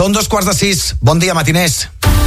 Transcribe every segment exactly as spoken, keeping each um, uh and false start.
Són dos quarts de sis. Bon dia, matiners.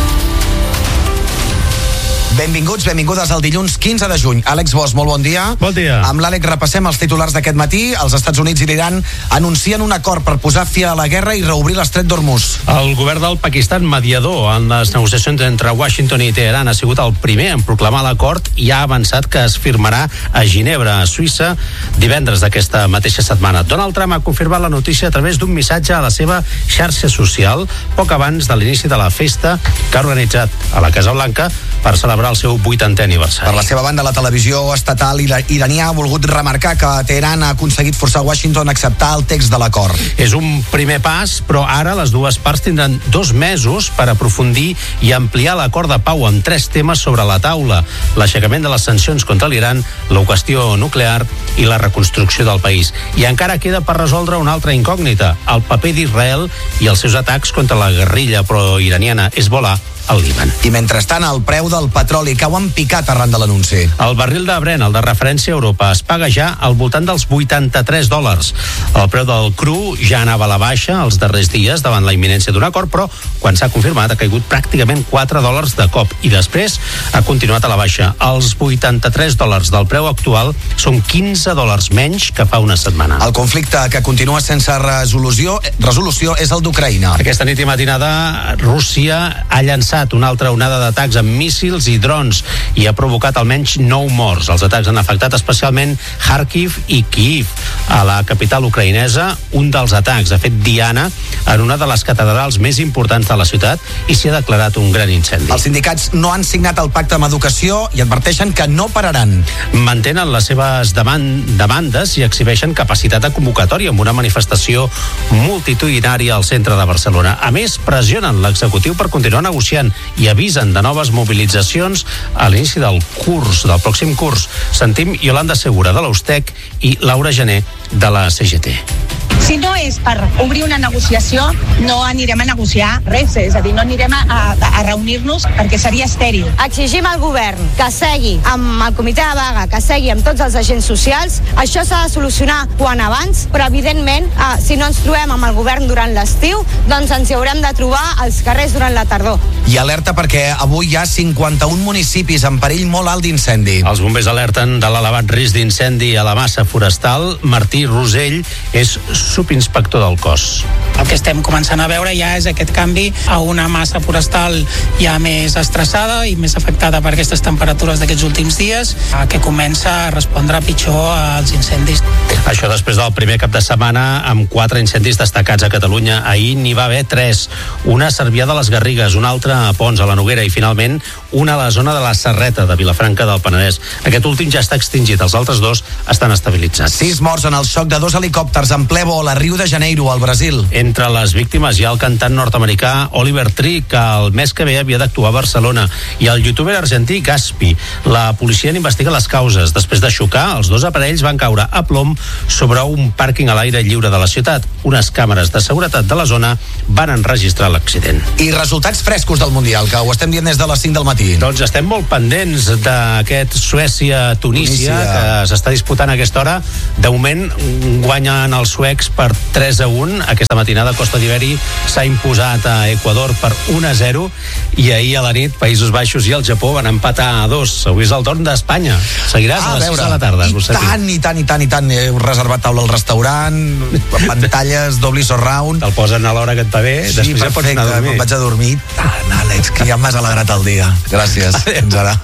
Benvinguts, benvingudes al dilluns quinze de juny. Àlex Bosch, molt bon dia. Bon dia. Amb l'Àlex repassem els titulars d'aquest matí. Els Estats Units i l'Iran anuncien un acord per posar fi a la guerra i reobrir l'estret d'Hormuz. El govern del Pakistan, mediador en les negociacions entre Washington i Teheran, ha sigut el primer en proclamar l'acord i ha avançat que es firmarà a Ginebra, a Suïssa, divendres d'aquesta mateixa setmana. Donald Trump ha confirmat la notícia a través d'un missatge a la seva xarxa social poc abans de l'inici de la festa que ha organitzat a la Casa Blanca per celebrar el seu vuitantè aniversari. Per la seva banda, la televisió estatal iranià ha volgut remarcar que Teheran ha aconseguit forçar Washington a acceptar el text de l'acord. És un primer pas, però ara les dues parts tindran dos mesos per aprofundir i ampliar l'acord de pau amb tres temes sobre la taula: l'aixecament de les sancions contra l'Iran, la qüestió nuclear i la reconstrucció del país. I encara queda per resoldre una altra incògnita: el paper d'Israel i els seus atacs contra la guerrilla pro-iraniana Hezbollah al Líban. I mentrestant, el preu del petroli cau en picat arran de l'anunci. El barril de Brent, el de referència a Europa, es paga ja al voltant dels vuitanta-tres dòlars. El preu del cru ja anava a la baixa els darrers dies davant la imminència d'un acord, però quan s'ha confirmat ha caigut pràcticament quatre dòlars de cop i després ha continuat a la baixa. Els vuitanta-tres dòlars del preu actual són quinze dòlars menys que fa una setmana. El conflicte que continua sense resolució, resolució és el d'Ucraïna. Aquesta nit i matinada Rússia ha llançat una altra onada d'atacs amb míssils i drons i ha provocat almenys nou morts. Els atacs han afectat especialment Kharkiv i Kyiv, a la capital ucraïnesa. Un dels atacs ha fet diana en una de les catedrals més importants de la ciutat i s'hi ha declarat un gran incendi. Els sindicats no han signat el pacte amb educació i adverteixen que no pararan. Mantenen les seves deman- demandes i exhibeixen capacitat de convocatòria amb una manifestació multitudinària al centre de Barcelona. A més, pressionen l'executiu per continuar negociant i avisen de noves mobilitzacions a l'inici del curs, del pròxim curs. Sentim Yolanda Segura, de l'Austec, i Laura Gené, de la C G T. Si no és per obrir una negociació, no anirem a negociar res, és a dir, no anirem a, a, a reunir-nos perquè seria estèril. Exigim al govern que segui amb el comitè de vaga, que segui amb tots els agents socials. Això s'ha de solucionar quan abans, però evidentment, eh, si no ens trobem amb el govern durant l'estiu, doncs ens hi haurem de trobar als carrers durant la tardor. I alerta perquè avui hi ha cinquanta-un municipis en perill molt alt d'incendi. Els bombers alerten de l'elevat risc d'incendi a la massa forestal. Martí Rosell és subinspector del cos. El que estem començant a veure ja és aquest canvi a una massa forestal ja més estressada i més afectada per aquestes temperatures d'aquests últims dies, que comença a respondre pitjor als incendis. Això després del primer cap de setmana amb quatre incendis destacats a Catalunya. Ahir n'hi va haver tres. Una a Cervià de les Garrigues, una altra a Pons, a la Noguera, i finalment una a la zona de la Serreta, de Vilafranca del Penedès. Aquest últim ja està extingit, els altres dos estan estabilitzats. Sis morts en el xoc de dos helicòpters en ple vol a Rio de Janeiro, al Brasil. Entre les víctimes hi ha el cantant nord-americà Oliver Tree, que el mes que ve havia d'actuar a Barcelona, i el youtuber argentí Gaspi. La policia n'investiga les causes. Després de xocar, els dos aparells van caure a plom sobre un pàrquing a l'aire lliure de la ciutat. Unes càmeres de seguretat de la zona van enregistrar l'accident. I resultats frescos del Mundial, que ho estem dient des de les cinc del matí. Doncs estem molt pendents d'aquest Suècia-Tunísia, que s'està disputant a aquesta hora. De moment guanyen els suecs per tres a un. Aquesta matinada Costa d'Iveri s'ha imposat a Equador per un a zero i ahir a la nit Països Baixos i el Japó van empatar a dos. Avui és el torn d'Espanya. Seguiràs ah, a les sis de la tarda. I tant, i tant, i tant, i tant. Heu reservat taula al restaurant, pantalles, doble surround. Te'l posen a l'hora que et va bé, sí, després perfecte, ja pots anar a dormir. Me'n vaig a dormir. Tant, Àlex, que ja m'has alegrat el dia. Gràcies. Fins ara.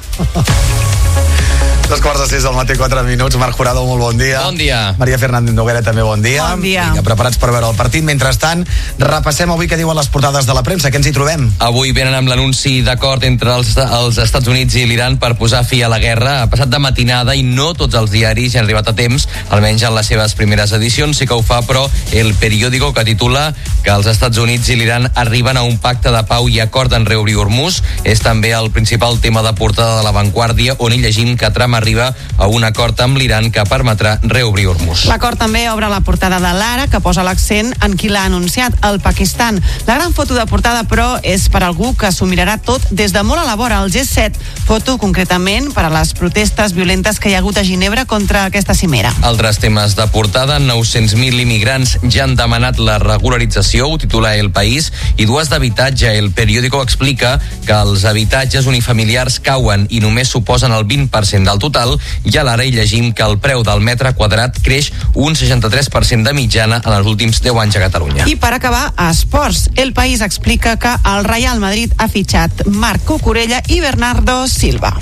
Dos quarts de sis del matí, quatre minuts. Marc Jurado, molt bon dia. Bon dia. Maria Fernández Noguera, també bon dia. Bon dia. Vinga, preparats per veure el partit. Mentrestant, repassem avui què diuen les portades de la premsa. Què ens hi trobem? Avui venen amb l'anunci d'acord entre els, els Estats Units i l'Iran per posar fi a la guerra. Ha passat de matinada i no tots els diaris han arribat a temps, almenys en les seves primeres edicions. Sí que ho fa, però, El Periódico, que titula que els Estats Units i l'Iran arriben a un pacte de pau i acord en reobrir Hormuz. És també el principal tema de portada de La Vanguardia, on hi llegim que Trump arriba a un acord amb l'Iran que permetrà reobrir Hormuz. L'acord també obre la portada de l'Ara, que posa l'accent en qui l'ha anunciat, el Pakistan. La gran foto de portada, però, és per algú que s'ho mirarà tot des de molt a la vora, el G set. Foto, concretament, per a les protestes violentes que hi ha hagut a Ginebra contra aquesta cimera. Altres temes de portada: nou-cents mil immigrants ja han demanat la regularització, ho titula El País, i dues d'habitatge. El periòdico explica que els habitatges unifamiliars cauen i només suposen el vint per cent del total, i a l'Ara hi llegim que el preu del metre quadrat creix un seixanta-tres per cent de mitjana en els últims deu anys a Catalunya. I per acabar, a esports, El País explica que el Real Madrid ha fitxat Marc Cucurella i Bernardo Silva.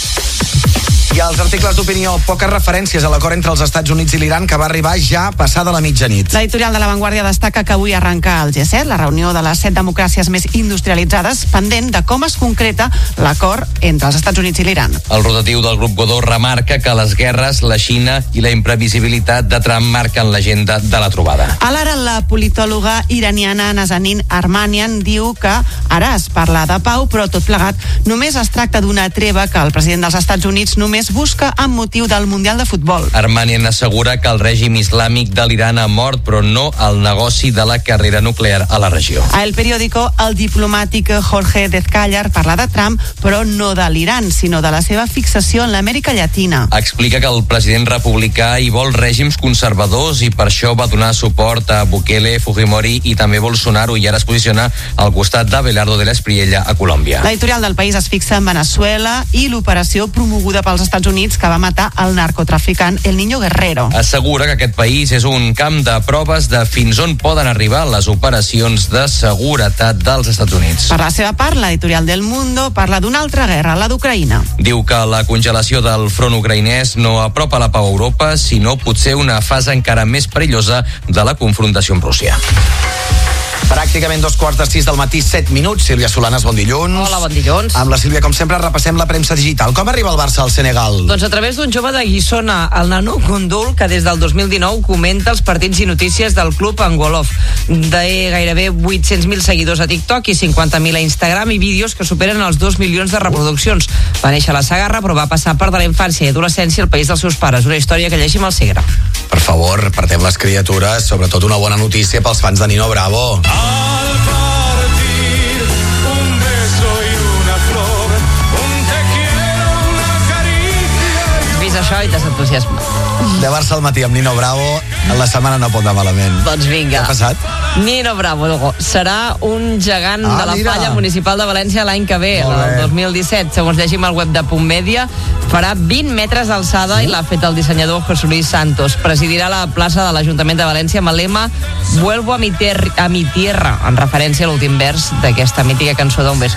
I als articles d'opinió, poques referències a l'acord entre els Estats Units i l'Iran, que va arribar ja passada la mitjanit. L'editorial de La Vanguardia destaca que avui arrenca el G set, la reunió de les set democràcies més industrialitzades, pendent de com es concreta l'acord entre els Estats Units i l'Iran. El rotatiu del grup Godó remarca que les guerres, la Xina i la imprevisibilitat de Trump marquen l'agenda de la trobada. A l'ara, la politòloga iraniana Nazanin Armanian diu que ara es parla de pau, però tot plegat només es tracta d'una treva que el president dels Estats Units només busca amb motiu del Mundial de Futbol. Armanian assegura que el règim islàmic de l'Iran ha mort, però no el negoci de la carrera nuclear a la regió. A El Periódico, el diplomàtic Jorge Dezcayar parla de Trump, però no de l'Iran, sinó de la seva fixació en l'Amèrica Llatina. Explica que el president republicà hi vol règims conservadors i per això va donar suport a Bukele, Fujimori i també Bolsonaro, i ara es posiciona al costat d'Abelardo de la Espriella a Colòmbia. L'editorial del País es fixa en Venezuela i l'operació promoguda pels Estats Units que va matar el narcotraficant El Niño Guerrero. Assegura que aquest país és un camp de proves de fins on poden arribar les operacions de seguretat dels Estats Units. Per la seva part, l'editorial del Mundo parla d'una altra guerra, la d'Ucraïna. Diu que la congelació del front ucraïnès no apropa la pau a Europa, sinó potser una fase encara més perillosa de la confrontació amb Rússia. Pràcticament dos quarts de sis del matí, set minuts. Sílvia Solanes, bon dilluns. Hola, bon dilluns. Amb la Sílvia, com sempre, repassem la premsa digital. Com arriba el Barça al Senegal? Doncs a través d'un jove de Guissona, el nano Gundul, que des del dos mil dinou comenta els partits i notícies del club en Wolof. De gairebé vuit-cents mil seguidors a TikTok i cinquanta mil a Instagram, i vídeos que superen els dos milions de reproduccions. Va néixer a la Segarra, però va passar part de la infància i adolescència al país dels seus pares. Una història que llegim al Segre. Per favor, partem les criatures, sobretot una bona notícia pels fans de Nino Bravo. Això i t'has entusiasmat. De Barça al matí amb Nino Bravo, la setmana no pot anar malament. Doncs vinga. Què ha passat? Nino Bravo serà un gegant ah, de la mira. falla municipal de València l'any que ve, el dos mil disset. Segons llegim al web de Punt Mèdia, farà vint metres d'alçada i l'ha fet el dissenyador José Luis Santos. Presidirà la plaça de l'Ajuntament de València amb el lema Vuelvo a mi, ter- a mi tierra, en referència a l'últim vers d'aquesta mítica cançó d'Un beso